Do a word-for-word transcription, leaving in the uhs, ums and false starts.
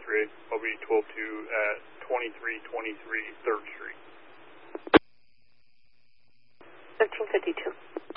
three eight. I'll be twelve two at twenty-three twenty-three third Street. fifteen fifty-two.